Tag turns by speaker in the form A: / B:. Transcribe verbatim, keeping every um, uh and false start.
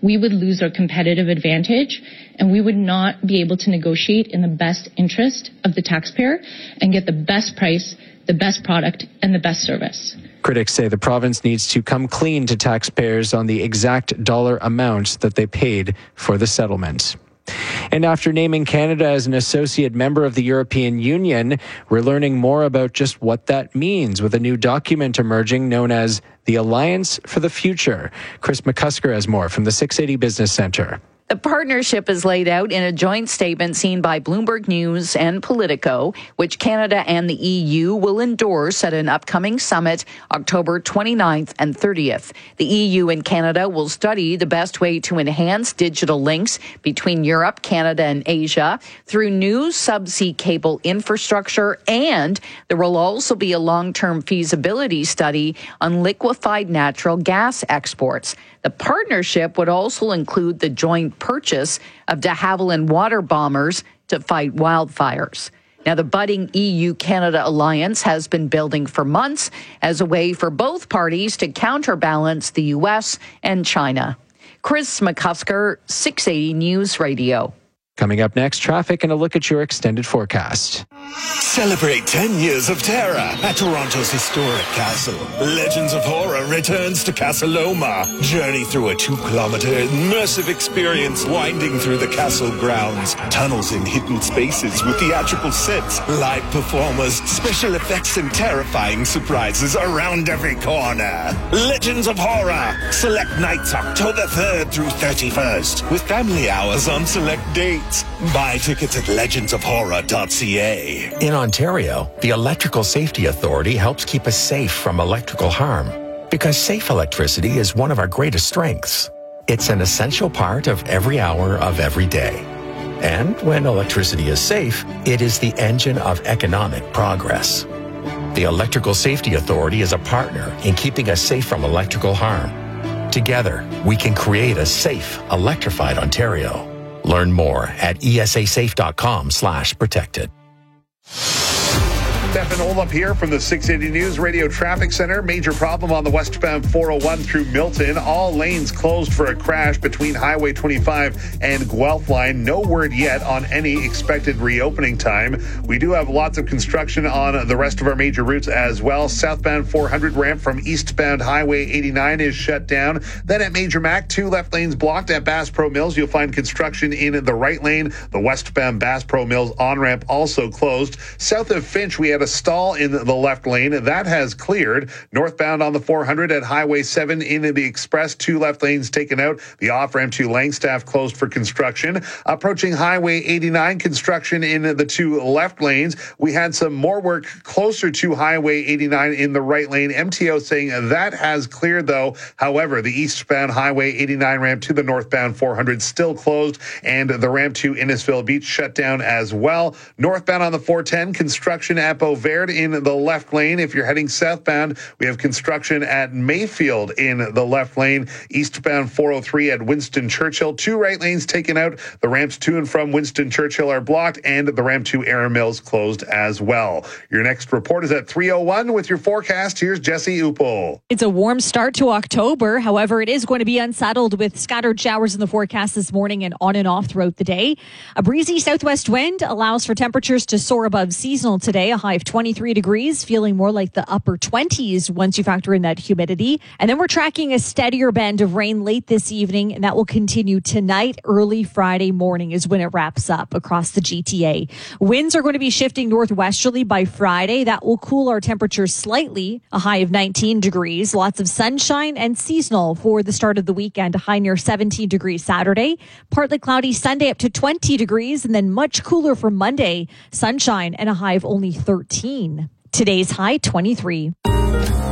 A: we would lose our competitive advantage and we would not be able to negotiate in the best interest of the taxpayer and get the best price, the best product, and the best service.
B: Critics say the province needs to come clean to taxpayers on the exact dollar amount that they paid for the settlement. And after naming Canada as an associate member of the European Union, we're learning more about just what that means with a new document emerging known as the Alliance for the Future. Chris McCusker has more from the six eighty Business Centre.
C: The partnership is laid out in a joint statement seen by Bloomberg News and Politico, which Canada and the E U will endorse at an upcoming summit October twenty-ninth and thirtieth. The E U and Canada will study the best way to enhance digital links between Europe, Canada, and Asia through new subsea cable infrastructure, and there will also be a long-term feasibility study on liquefied natural gas exports. The partnership would also include the joint purchase of de Havilland water bombers to fight wildfires. Now, the budding E U-Canada alliance has been building for months as a way for both parties to counterbalance the U S and China. Chris McCusker, six eighty News Radio.
B: Coming up next, traffic and a look at your extended forecast.
D: Celebrate ten years of terror at Toronto's historic castle. Legends of Horror returns to Casa Loma. Journey through a two-kilometer immersive experience winding through the castle grounds. Tunnels in hidden spaces with theatrical sets, live performers, special effects, and terrifying surprises around every corner. Legends of Horror. Select nights October third through thirty-first with family hours on select dates. Buy tickets at legends of horror dot c a.
E: In Ontario, the Electrical Safety Authority helps keep us safe from electrical harm because safe electricity is one of our greatest strengths. It's an essential part of every hour of every day. And when electricity is safe, it is the engine of economic progress. The Electrical Safety Authority is a partner in keeping us safe from electrical harm. Together, we can create a safe, electrified Ontario. Learn more at e s a safe dot com slash protected.
F: Stefan Olaf here from the six eighty News Radio Traffic Center. Major problem on the westbound four oh one through Milton. All lanes closed for a crash between Highway twenty-five and Guelph Line. No word yet on any expected reopening time. We do have lots of construction on the rest of our major routes as well. Southbound four hundred ramp from eastbound Highway eighty-nine is shut down. Then at Major Mac, two left lanes blocked. At Bass Pro Mills, you'll find construction in the right lane. The westbound Bass Pro Mills on-ramp also closed. South of Finch, we had a stall in the left lane. That has cleared. Northbound on the four hundred at Highway seven in the express, two left lanes taken out. The off-ramp to Langstaff closed for construction. Approaching Highway eighty-nine, construction in the two left lanes. We had some more work closer to Highway eighty-nine in the right lane. M T O saying that has cleared, though. However, the eastbound Highway eighty-nine ramp to the northbound four hundred still closed, and the ramp to Innisfil Beach shut down as well. Northbound on the four ten, construction at Beauvert in the left lane. If you're heading southbound, we have construction at Mayfield in the left lane. Eastbound four oh three at Winston Churchill. Two right lanes taken out. The ramps to and from Winston Churchill are blocked, and the ramp to Erin Mills closed as well. Your next report is at three oh one with your forecast. Here's Jesse Upel.
G: It's a warm start to October. However, it is going to be unsettled with scattered showers in the forecast this morning and on and off throughout the day. A breezy southwest wind allows for temperatures to soar above seasonal today, a high of twenty-three degrees, feeling more like the upper twenties once you factor in that humidity. And then we're tracking a steadier band of rain late this evening, and that will continue tonight. Early Friday morning is when it wraps up across the G T A. Winds are going to be shifting northwesterly by Friday. That will cool our temperatures slightly, a high of nineteen degrees. Lots of sunshine and seasonal for the start of the weekend, a high near seventeen degrees Saturday. Partly cloudy Sunday up to twenty degrees, and then much cooler for Monday. Sunshine and a high of only thirteen. Today's high, twenty-three.